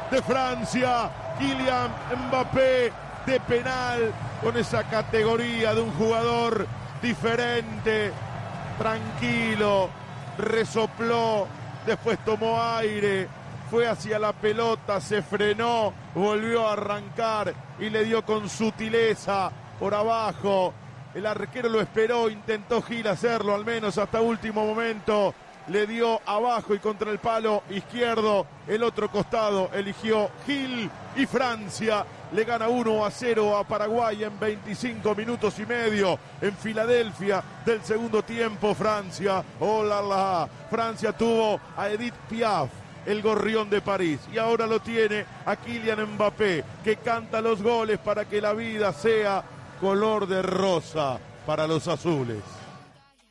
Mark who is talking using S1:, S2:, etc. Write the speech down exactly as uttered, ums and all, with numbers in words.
S1: de Francia, Kylian Mbappé, de penal, con esa categoría de un jugador diferente, tranquilo, resopló, después tomó aire, fue hacia la pelota, se frenó, volvió a arrancar y le dio con sutileza por abajo. El arquero lo esperó, intentó Gil hacerlo al menos hasta último momento. Le dio abajo y contra el palo izquierdo. El otro costado eligió Gil y Francia le gana uno a cero a Paraguay en veinticinco minutos y medio en Filadelfia del segundo tiempo. Francia, oh la la, Francia tuvo a Edith Piaf, el gorrión de París, y ahora lo tiene a Kylian Mbappé, que canta los goles para que la vida sea color de rosa para los azules.